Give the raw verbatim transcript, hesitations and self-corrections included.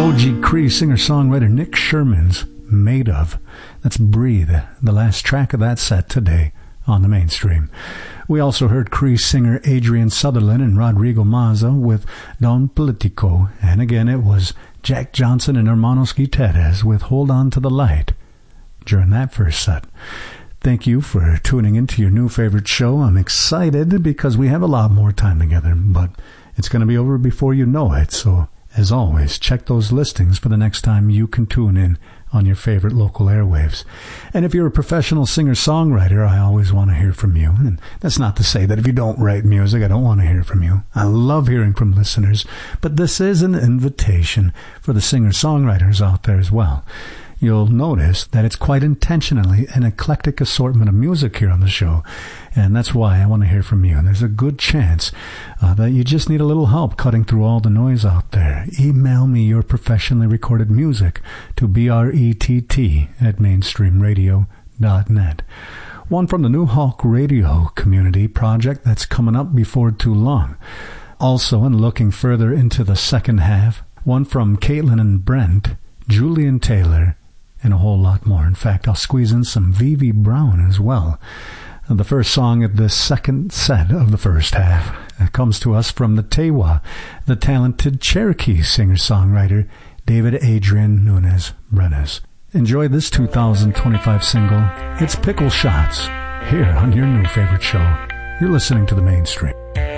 O G Cree singer-songwriter Nick Sherman's Made Of. That's Breathe, the last track of that set today on the Mainstream. We also heard Cree singer Adrian Sutherland and Rodrigo Maza with Don Politico, and again it was Jack Johnson and Hermanos Guitierrez with Hold On to the Light during that first set. Thank you for tuning into your new favorite show. I'm excited because we have a lot more time together, but it's going to be over before you know it, so as always, check those listings for the next time you can tune in on your favorite local airwaves. And if you're a professional singer-songwriter, I always want to hear from you. And that's not to say that if you don't write music, I don't want to hear from you. I love hearing from listeners, but this is an invitation for the singer-songwriters out there as well. You'll notice that it's quite intentionally an eclectic assortment of music here on the show, and that's why I want to hear from you. And there's a good chance uh, that you just need a little help cutting through all the noise out there. Email me your professionally recorded music to B R E T T at mainstream radio dot net. One from the New Hawk Radio Community Project that's coming up before too long. Also, and looking further into the second half, one from Caitlin and Brent, Julian Taylor, and a whole lot more. In fact, I'll squeeze in some Vivi Brown as well. The first song of the second set of the first half it comes to us from the Tewa, the talented Cherokee singer-songwriter David Adrian Nunez Brenes. Enjoy this two thousand twenty-five single. It's Pickle Shots, here on your new favorite show. You're listening to The Mainstream.